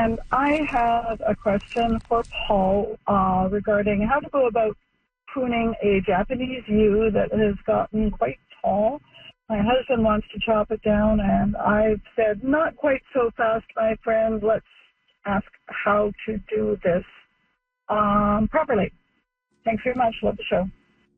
And I have a question for Paul regarding how to go about pruning a Japanese yew that has gotten quite tall. My husband wants to chop it down, and I've said, not quite so fast, my friend. Let's ask how to do this properly. Thanks very much. Love the show.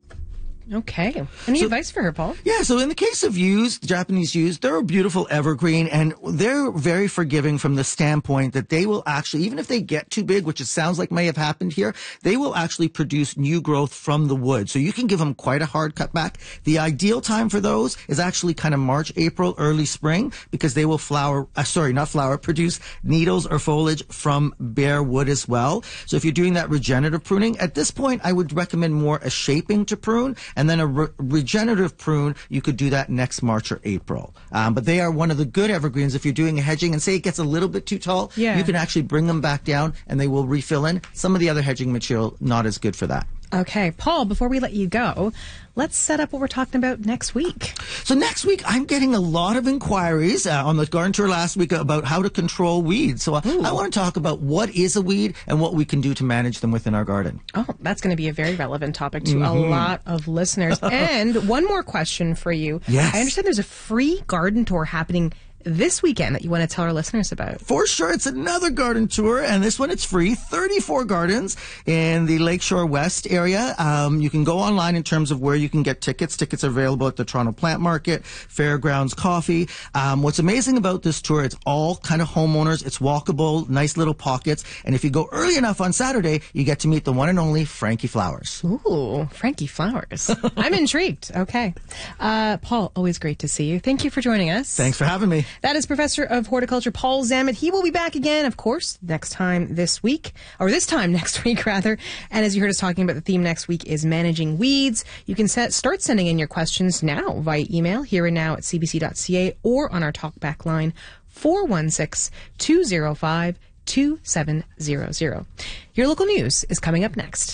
Okay. Any advice for her, Paul? Yeah, so in the case of yews, Japanese yews, they're a beautiful evergreen, and they're very forgiving from the standpoint that they will actually, even if they get too big, which it sounds like may have happened here, they will actually produce new growth from the wood. So you can give them quite a hard cutback. The ideal time for those is actually kind of March, April, early spring, because they will produce needles or foliage from bare wood as well. So if you're doing that regenerative pruning, at this point, I would recommend more a shaping to prune. And then a regenerative prune, you could do that next March or April. But they are one of the good evergreens. If you're doing a hedging and say it gets a little bit too tall, you can actually bring them back down and they will refill in. Some of the other hedging material, not as good for that. Okay. Paul, before we let you go, let's set up what we're talking about next week. So next week, I'm getting a lot of inquiries on the garden tour last week about how to control weeds. So I want to talk about what is a weed and what we can do to manage them within our garden. Oh, that's going to be a very relevant topic to a lot of listeners. And one more question for you. Yes. I understand there's a free garden tour happening this weekend that you want to tell our listeners about. For sure. It's another garden tour, and this one it's free. 34 gardens in the Lakeshore West area. You can go online in terms of where you can get tickets. Tickets are available at the Toronto Plant Market, Fairgrounds Coffee. What's amazing about this tour, it's all kind of homeowners. It's walkable, nice little pockets. And if you go early enough on Saturday, you get to meet the one and only Frankie Flowers. Ooh, Frankie Flowers. I'm intrigued. Okay. Paul, always great to see you. Thank you for joining us. Thanks for having me. That is Professor of Horticulture Paul Zammit. He will be back again, of course, this time next week. And as you heard us talking about, the theme next week is managing weeds. You can start sending in your questions now via email, here and now at cbc.ca, or on our talkback line, 416-205-2700. Your local news is coming up next.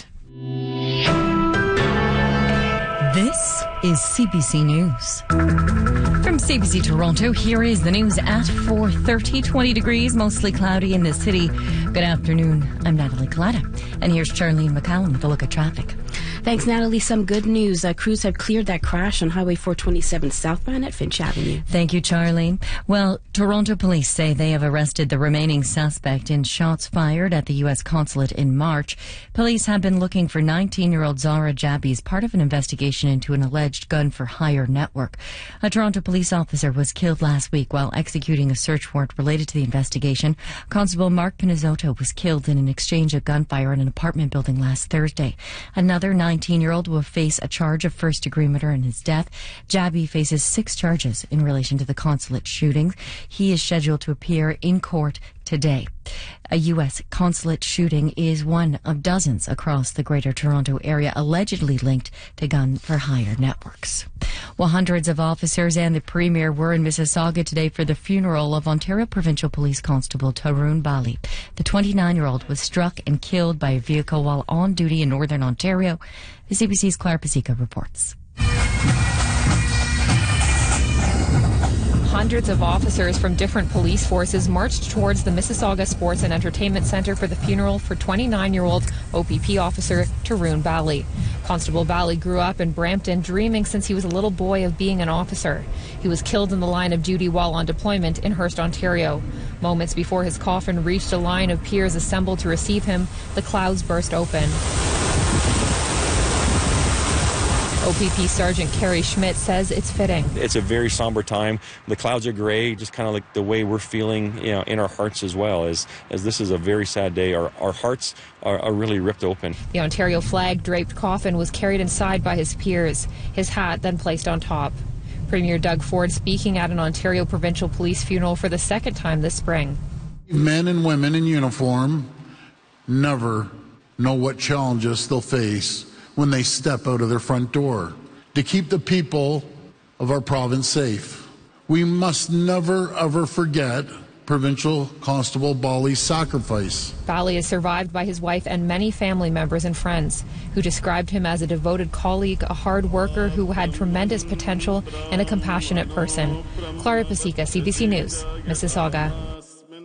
This is CBC News. From CBC Toronto, here is the news at 4:30. 20 degrees, mostly cloudy in the city. Good afternoon. I'm Natalie Collada. And here's Charlene McCallum with a look at traffic. Thanks, Natalie. Some good news. Crews have cleared that crash on Highway 427 southbound at Finch Avenue. Thank you, Charlene. Well, Toronto police say they have arrested the remaining suspect in shots fired at the U.S. consulate in March. Police have been looking for 19-year-old Zara Jabi as part of an investigation into an alleged gun-for-hire network. A Toronto police officer was killed last week while executing a search warrant related to the investigation. Constable Mark Pinizotto was killed in an exchange of gunfire in an apartment building last Thursday. Another 19-year-old will face a charge of first-degree murder in his death. Jabi faces 6 charges in relation to the consulate shooting. He is scheduled to appear in court today. A U.S. consulate shooting is one of dozens across the Greater Toronto Area allegedly linked to gun-for-hire networks. Well, hundreds of officers and the Premier were in Mississauga today for the funeral of Ontario Provincial Police Constable Tarun Bali. The 29-year-old was struck and killed by a vehicle while on duty in Northern Ontario. The CBC's Claire Pasica reports. Hundreds of officers from different police forces marched towards the Mississauga Sports and Entertainment Centre for the funeral for 29-year-old OPP officer Tarun Bali. Constable Bali grew up in Brampton, dreaming since he was a little boy of being an officer. He was killed in the line of duty while on deployment in Hearst, Ontario. Moments before his coffin reached a line of peers assembled to receive him, the clouds burst open. OPP Sergeant Kerry Schmidt says it's fitting. It's a very somber time. The clouds are gray, just kind of like the way we're feeling, in our hearts as well. As this is a very sad day, our hearts are really ripped open. The Ontario flag-draped coffin was carried inside by his peers, his hat then placed on top. Premier Doug Ford speaking at an Ontario Provincial Police funeral for the second time this spring. Men and women in uniform never know what challenges they'll face when they step out of their front door to keep the people of our province safe. We must never, ever forget Provincial Constable Bali's sacrifice. Bali is survived by his wife and many family members and friends who described him as a devoted colleague, a hard worker who had tremendous potential, and a compassionate person. Clara Pasica, CBC News, Mississauga.